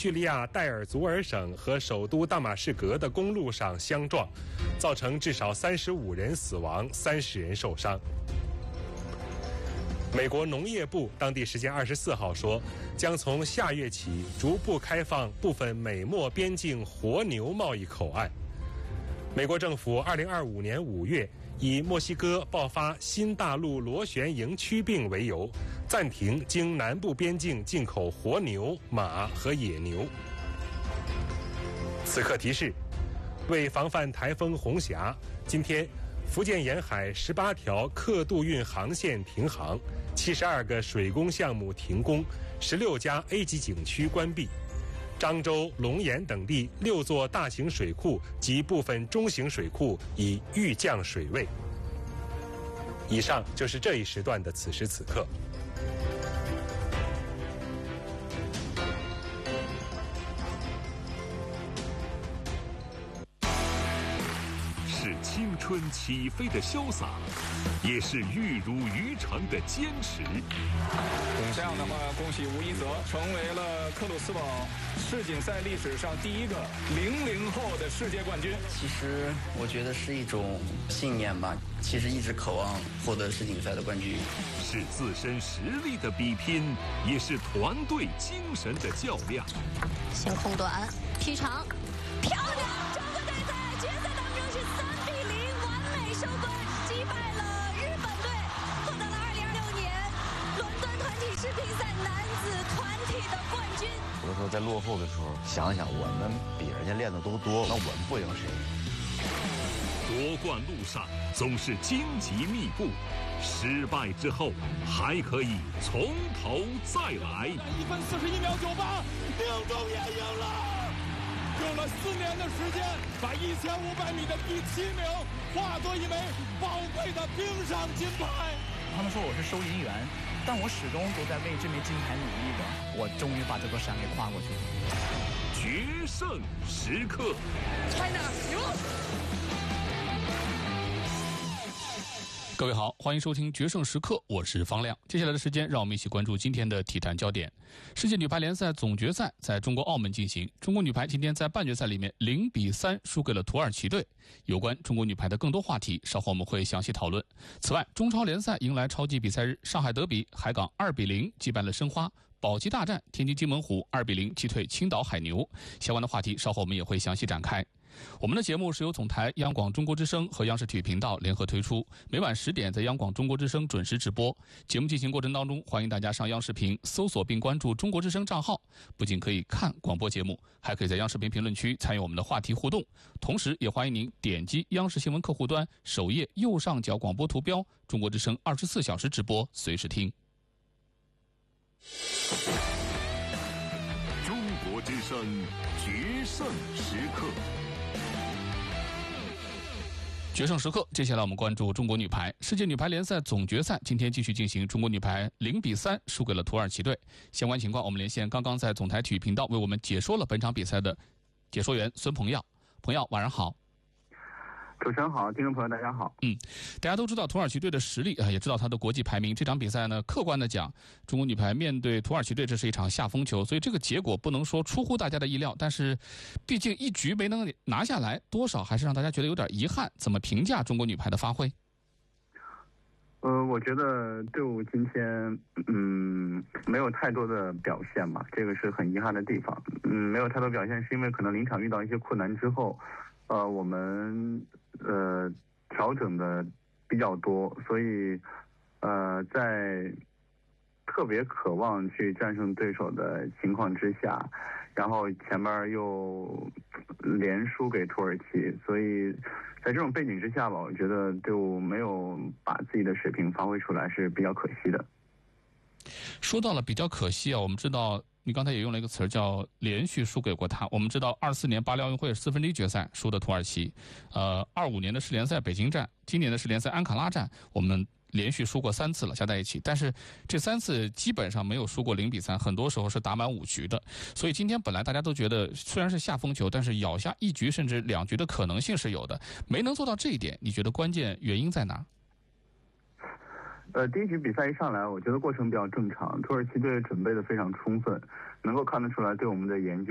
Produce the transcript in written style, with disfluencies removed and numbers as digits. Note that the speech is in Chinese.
叙利亚代尔祖尔省和首都大马士革的公路上相撞，造成至少35人死亡，30人受伤。美国农业部当地时间24号说，将从下月起逐步开放部分美墨边境活牛贸易口岸。美国政府2025年5月以墨西哥爆发新大陆螺旋蝇曲病为由，暂停经南部边境进口活牛、马和野牛。此刻提示，为防范台风红霞，今天福建沿海18条客渡运航线停航，72个水工项目停工，16家 A 级景区关闭。漳州、龙岩等地6座大型水库及部分中型水库已预降水位。以上就是这一时段的此时此刻。 是青春起飞的潇洒，也是玉如于成的坚持。 这样的话，恭喜吴一泽成为了克鲁斯堡世锦赛历史上第一个00后的世界冠军。 其实我觉得是一种信念吧，其实一直渴望获得世锦赛的冠军。 是自身实力的比拼，也是团队精神的较量。 先空短，劈长，漂亮！中国队在决赛当中是3-0完美收官，击败了日本队，获得了2026年伦敦团体世乒赛男子团体的冠军。 有的时候在落后的时候，想想我们比人家练的都多，那我们不赢谁？ 夺冠路上总是荆棘密布，失败之后还可以从头再来。 1分41秒98，宁中也赢了。用了4年的时间，把1500米的第7名化作一枚宝贵的冰上金牌。 他们说我是收银员，但我始终都在为这枚金牌努力的。我终于把这座山给跨过去了。 决胜时刻 China 赢！ 各位好，欢迎收听《决胜时刻》，我是方亮。接下来的时间，让我们一起关注今天的体坛焦点。世界女排联赛总决赛在中国澳门进行，中国女排今天在半决赛里面0-3输给了土耳其队。有关中国女排的更多话题，稍后我们会详细讨论。此外，中超联赛迎来超级比赛日，上海德比海港2-0击败了申花。保级大战，天津津门虎2-0击退青岛海牛。相关的话题稍后我们也会详细展开。我们的节目是由总台央广中国之声和央视体育频道联合推出，每晚10点在央广中国之声准时直播。节目进行过程当中，欢迎大家上央视频搜索并关注中国之声账号，不仅可以看广播节目，还可以在央视频评论区参与我们的话题互动。同时也欢迎您点击央视新闻客户端首页右上角广播图标，中国之声24小时直播，随时听。 中国之声决胜时刻。 决胜时刻，接下来我们关注中国女排世界女排联赛总决赛，今天继续进行，中国女排0-3输给了土耳其队。相关情况，我们连线刚刚在总台体育频道为我们解说了本场比赛的解说员孙鹏耀。鹏耀，晚上好。 主持人好，听众朋友大家好。 大家都知道土耳其队的实力也知道他的国际排名。这场比赛呢，客观的讲，中国女排面对土耳其队，这是一场下风球，所以这个结果不能说出乎大家的意料，但是毕竟一局没能拿下来，多少还是让大家觉得有点遗憾。怎么评价中国女排的发挥？ 我觉得队伍今天没有太多的表现嘛，这个是很遗憾的地方。没有太多表现是因为可能临场遇到一些困难之后，我们调整的比较多，所以在特别渴望去战胜对手的情况之下，然后前面又连输给土耳其，所以在这种背景之下吧，我觉得队伍没有把自己的水平发挥出来是比较可惜的。 说到了比较可惜啊，我们知道你刚才也用了一个词叫连续输给过他。我们知道24年巴黎奥运会1/4决赛输的土耳其，25年的世联赛北京站，今年的世联赛安卡拉站，我们连续输过3次了，加在一起，但是这3次基本上没有输过0-3，很多时候是打满5局的。所以今天本来大家都觉得虽然是下风球，但是咬下1局甚至2局的可能性是有的，没能做到这一点，你觉得关键原因在哪？ 第一局比赛一上来，我觉得过程比较正常，土耳其队准备的非常充分，能够看得出来对我们的研究